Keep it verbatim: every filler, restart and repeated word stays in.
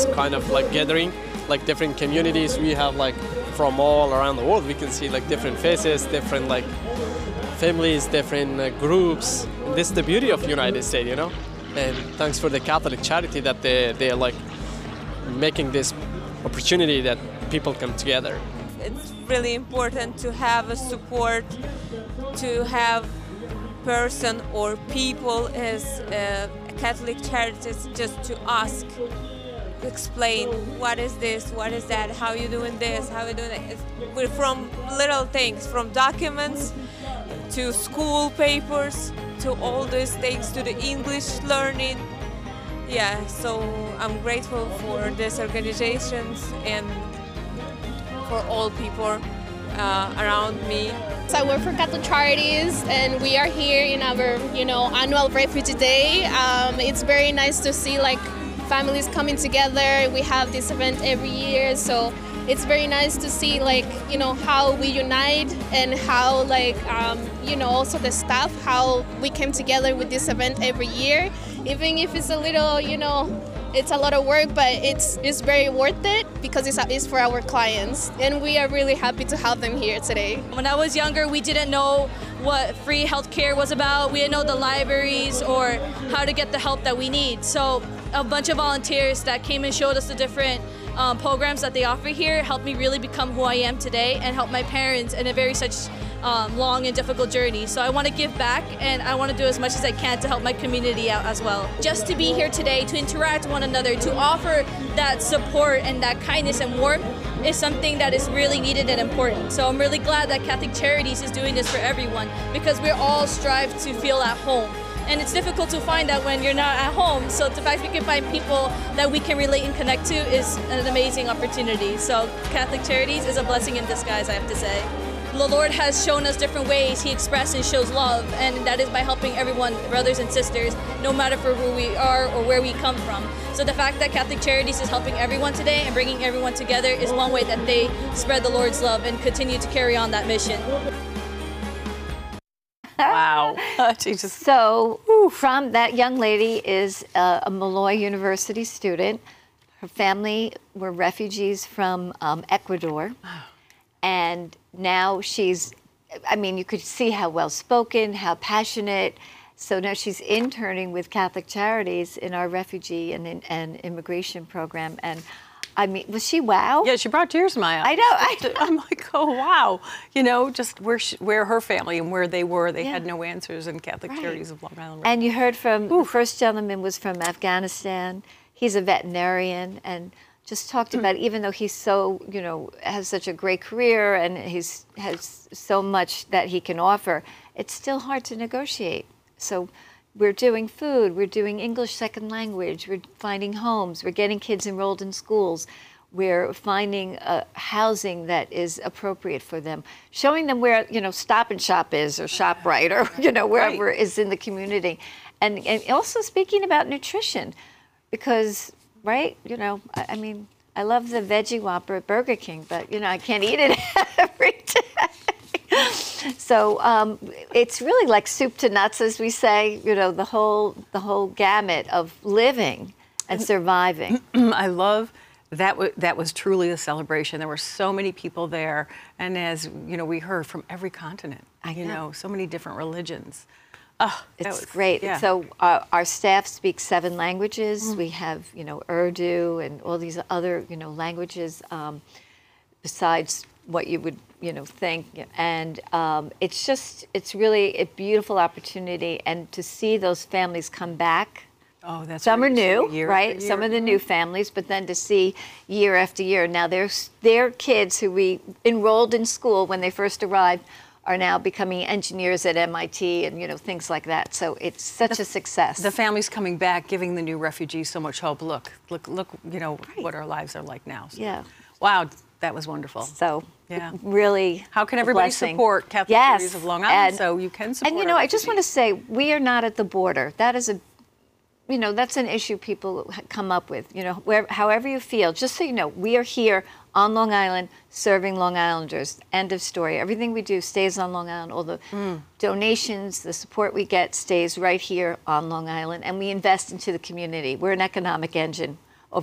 this kind of like gathering, like different communities. We have like from all around the world. We can see like different faces, different like families, different uh, groups. This is the beauty of United States, you know. And thanks for the Catholic Charity that they they're like making this opportunity that people come together. It's really important to have a support, to have person or people as uh, Catholic Charities just to ask, explain what is this, what is that, how you doing this, how you doing it. It's, we're from little things, from documents to school papers to all these things to the English learning. Yeah, so I'm grateful for these organizations and for all people uh, around me. So I work for Catholic Charities, and we are here in our, you know, annual Refugee Day. Um, it's very nice to see like families coming together. We have this event every year, so it's very nice to see like, you know, how we unite and how like, um, you know, also the staff, how we came together with this event every year. Even if it's a little, you know, it's a lot of work, but it's it's very worth it because it's, it's for our clients, and we are really happy to have them here today. When I was younger, we didn't know what free healthcare was about. We didn't know the libraries or how to get the help that we need. So a bunch of volunteers that came and showed us the different um, programs that they offer here helped me really become who I am today and help my parents in a very such Um, long and difficult journey. So I want to give back, and I want to do as much as I can to help my community out as well. Just to be here today, to interact with one another, to offer that support and that kindness and warmth is something that is really needed and important. So I'm really glad that Catholic Charities is doing this for everyone, because we all strive to feel at home. And it's difficult to find that when you're not at home. So the fact we can find people that we can relate and connect to is an amazing opportunity. So Catholic Charities is a blessing in disguise, I have to say. The Lord has shown us different ways He expresses and shows love, and that is by helping everyone, brothers and sisters, no matter for who we are or where we come from. So the fact that Catholic Charities is helping everyone today and bringing everyone together is one way that they spread the Lord's love and continue to carry on that mission. Wow. Jesus. So from that young lady is uh, a Malloy University student. Her family were refugees from um, Ecuador. And now she's, I mean, you could see how well-spoken, how passionate. So now she's interning with Catholic Charities in our refugee and, in, and immigration program. And I mean, was she wow? Yeah, she brought tears to my eyes. I know. I know. I'm like, oh, wow. You know, just where she, where her family and where they were, they Yeah. had no answers in Catholic Right. Charities of Long Island. And you heard from, the first gentleman was from Afghanistan. He's a veterinarian, and just talked about, even though he's so, you know, has such a great career and he's has so much that he can offer, it's still hard to negotiate. So we're doing food, we're doing English second language, we're finding homes, we're getting kids enrolled in schools, we're finding uh, housing that is appropriate for them, showing them where, you know, Stop and Shop is, or ShopRite, or, you know, wherever right. is in the community. And, and also speaking about nutrition, because right? You know, I, I mean, I love the veggie Whopper at Burger King, but, you know, I can't eat it every day. So um, it's really like soup to nuts, as we say, you know, the whole, the whole gamut of living and surviving. I love that. W that was truly a celebration. There were so many people there. And as, you know, we heard from every continent, I you know. know, so many different religions. Oh, it's was, great. Yeah. So uh, our staff speaks seven languages. Mm. We have, you know, Urdu and all these other, you know, languages um, besides what you would, you know, think. And um, it's just, it's really a beautiful opportunity. And to see those families come back. Oh, that's Some are new, year right? Some are the new families, but then to see year after year. Now, there's their kids who we enrolled in school when they first arrived are now becoming engineers at M I T and, you know, things like that. So it's such the, a success. The families coming back, giving the new refugees so much hope. Look, look, look, you know, right. what our lives are like now. So, yeah. Wow, that was wonderful. So yeah. really How can everybody blessing. support Catholic yes. Charities of Long Island? And, so you can support And, you know, I just want to say, we are not at the border. That is a You know, that's an issue people come up with, you know, where, however you feel. Just so you know, we are here on Long Island serving Long Islanders. End of story. Everything we do stays on Long Island. All the mm. donations, the support we get stays right here on Long Island. And we invest into the community. We're an economic engine.